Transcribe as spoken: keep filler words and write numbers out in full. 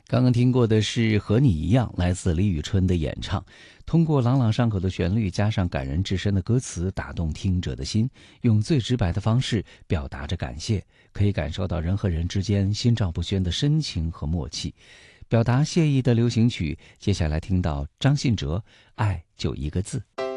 刚刚听过的是《和你一样》，来自李宇春的演唱。通过朗朗上口的旋律，加上感人至深的歌词，打动听者的心，用最直白的方式表达着感谢，可以感受到人和人之间心照不宣的深情和默契。表达谢意的流行曲，接下来听到张信哲《爱就一个字》。